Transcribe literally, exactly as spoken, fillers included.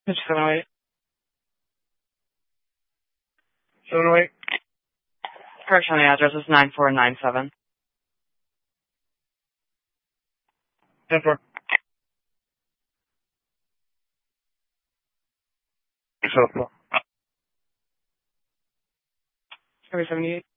It's seven oh eight. seven oh eight. Correction on the address is nine four nine seven. ten four. Seventy-eight.